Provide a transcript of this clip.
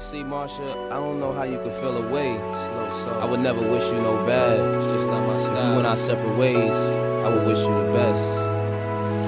See, Marsha, I don't know how you could feel away. I would never wish you no bad. It's just not my style. If we went our separate ways, I would wish you the best.